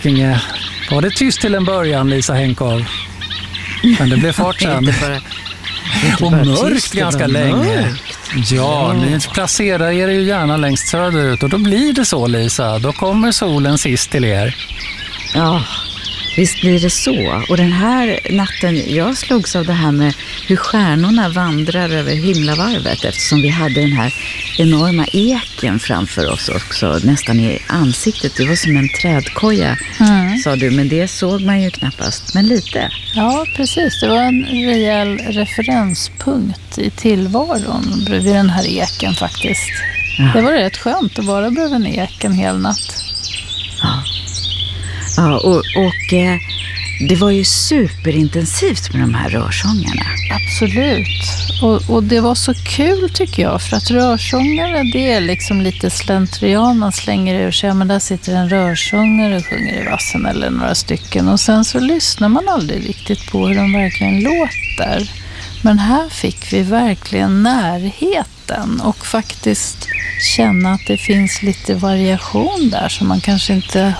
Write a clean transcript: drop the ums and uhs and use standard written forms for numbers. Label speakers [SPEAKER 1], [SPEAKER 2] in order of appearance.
[SPEAKER 1] Blekinge var det tyst till en början, Lisa Henkow. Men det blev fart sen. Och mörkt ganska länge. Ja, ni placerar er ju gärna längst söderut och då blir det så, Lisa. Då kommer solen sist till er.
[SPEAKER 2] Ja, visst blir det så. Och den här natten, jag slogs av det här med hur stjärnorna vandrar över himlavarvet, eftersom vi hade den här enorma eken framför oss också, nästan i ansiktet. Det var som en trädkoja, sa du, men det såg man ju knappast, men lite.
[SPEAKER 3] Ja, precis. Det var en rejäl referenspunkt i tillvaron bredvid den här eken faktiskt.
[SPEAKER 2] Ja.
[SPEAKER 3] Det var rätt skönt att vara bredvid en ek en hel natt.
[SPEAKER 2] Ja, och det var ju superintensivt med de här rörsångarna.
[SPEAKER 3] Absolut. Och det var så kul tycker jag, för att rörsångare, det är liksom lite slentrian, man slänger ur sig, men där sitter en rörsångare och sjunger i vassen eller några stycken, och sen så lyssnar man aldrig riktigt på hur de verkligen låter. Men här fick vi verkligen närheten och faktiskt känna att det finns lite variation där som man kanske inte